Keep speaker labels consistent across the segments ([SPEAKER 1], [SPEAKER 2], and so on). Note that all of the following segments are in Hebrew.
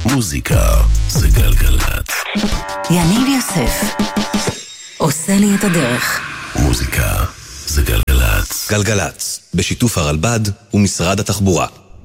[SPEAKER 1] מוזיקה זה גלגלת.
[SPEAKER 2] יניב יוסף עושה לי את הדרך.
[SPEAKER 1] מוזיקה זה גלגלת.
[SPEAKER 3] גלגלת, בשיתוף הרלב"ד ומשרד התחבורה.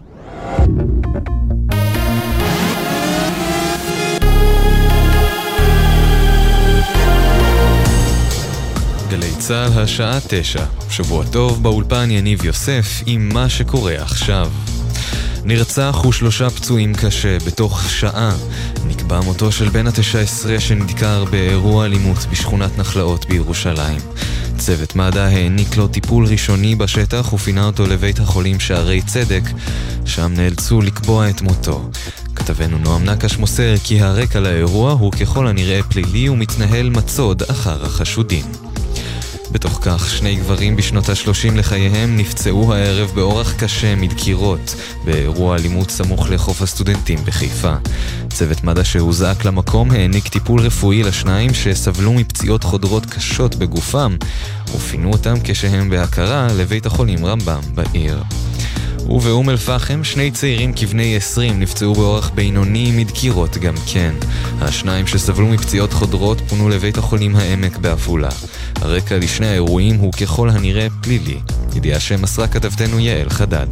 [SPEAKER 4] גלי צהל השעה 9. שבוע טוב, באולפן יניב יוסף עם מה שקורה עכשיו. נרצח ו3 פצועים קשה בתוך שעה. נקבע מותו של בן ה-19 שנדקר באירוע אלימות בשכונת נחלאות בירושלים. צוות מד"א העניק לו טיפול ראשוני בשטח ופינה אותו לבית החולים שערי צדק, שם נאלצו לקבוע את מותו. כתבנו נועם נקש מוסר כי הרקע לאירוע הוא ככל הנראה פלילי ומתנהל מצוד אחר החשודים. בתוך כך, 2 גברים בשנות ה-30 לחייהם נפצעו הערב באורח קשה מדקירות באירוע אלימות סמוך לחוף הסטודנטים בחיפה. צוות מד"א שהוזעק למקום העניק טיפול רפואי לשניים שסבלו מפציעות חודרות קשות בגופם ופינו אותם כשהם בהכרה לבית החולים רמב"ם בעיר. ובאום אל פחם 2 צעירים כבני 20 נפצעו באורח בינוני מדקירות גם כן. השניים שסבלו מפציעות חודרות פונו לבית החולים העמק בעפולה. הרקע לשני האירועים הוא ככל הנראה פלילי. ידיעה שמסרה כתבתנו יעל חדד.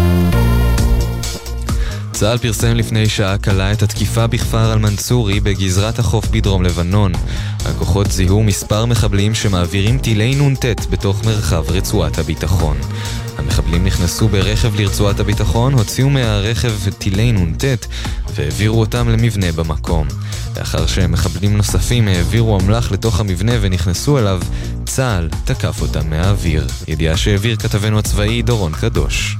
[SPEAKER 4] צה"ל פרסם לפני שעה קלה את התקיפה בכפר אל-מנסורי בגזרת החוף בדרום לבנון. הכוחות זיהו מספר מחבלים שמעבירים טילי נונטט בתוך מרחב רצועת הביטחון. המחבלים נכנסו ברכב לרצועת הביטחון, הוציאו מהרכב טילי נונטט והעבירו אותם למבנה במקום. לאחר שמחבלים נוספים העבירו אמל"ח לתוך המבנה ונכנסו אליו, צה"ל תקף אותם מהאוויר. ידיעה שהעביר כתבנו הצבאי דורון קדוש.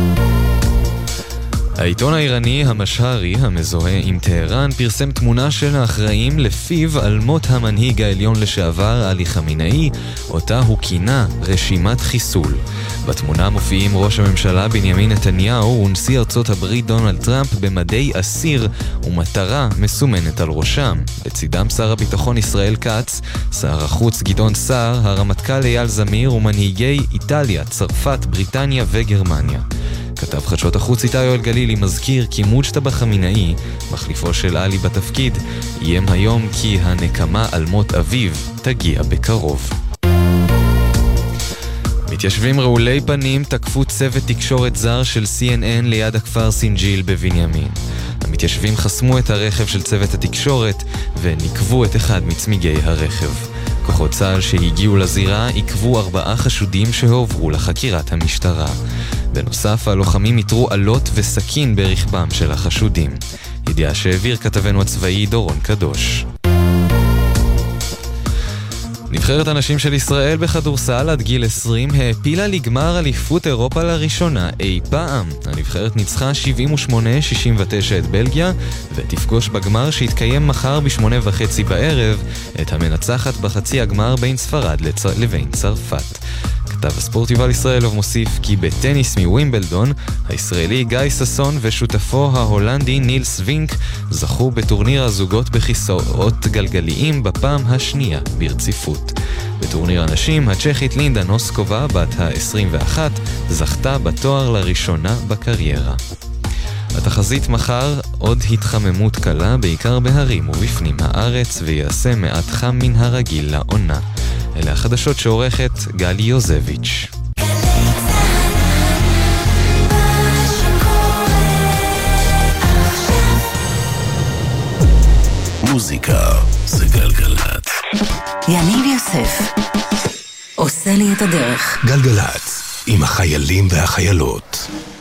[SPEAKER 4] העיתון האיראני המשהרי, המזוהה עם טהרן, פרסם תמונה של האחראים לפיו על מות המנהיג העליון לשעבר עלי חמינאי, אותה הוא כינה רשימת חיסול. בתמונה מופיעים ראש הממשלה בנימין נתניהו ונשיא ארצות הברית דונלד טראמפ במדי אסיר ומטרה מסומנת על ראשם. לצידם שר הביטחון ישראל כץ, שר החוץ גדעון סער, הרמטכ"ל אייל זמיר ומנהיגי איטליה, צרפת, בריטניה וגרמניה. כתב חדשות החוץ איתי יואל גלילי מזכיר כי מוג'תבא חמינאי, מחליפו של עלי בתפקיד, איים היום כי הנקמה על מות אביו תגיע בקרוב. מתיישבים רעולי פנים תקפו צוות תקשורת זר של CNN ליד הכפר סינג'יל בבנימין. המתיישבים חסמו את הרכב של צוות התקשורת ונקבו את אחד מצמיגי הרכב. כוחות צה"ל שהגיעו לזירה עקבו 4 חשודים שהועברו לחקירת המשטרה. בנוסף, הלוחמים יתרו עלות וסכין ברכבם של החשודים. ידיעה שהעביר כתבנו הצבאי דורון קדוש. נבחרת הנשים של ישראל בכדורסל עד גיל 20 העפילה לגמר אליפות אירופה לראשונה אי פעם. הנבחרת ניצחה 78-69 את בלגיה ותפגוש בגמר שהתקיים מחר ב8:30 בערב את המנצחת בחצי הגמר בין ספרד לבין צרפת. כתב הספורט יובל ישראלוב מוסיף כי בטניס מווימבלדון הישראלי גיא ססון ושותפו ההולנדי נילס וינק זכו בטורניר הזוגות בכיסאות גלגליים בפעם השנייה ברציפות. בטורניר הנשים הצ'כית לינדה נוסקובה בת ה-21 זכתה בתואר לראשונה בקריירה. התחזית מחר עוד התחממות קלה בעיקר בהרים ובפנים הארץ ויעשה מעט חם מן הרגיל לעונה. אלה החדשות שעורכת גלי יוזביץ'.
[SPEAKER 1] מוזיקה זה גלגלת.
[SPEAKER 2] יניב יוסף עושה לי את הדרך.
[SPEAKER 1] גלגלת עם החיילים והחיילות.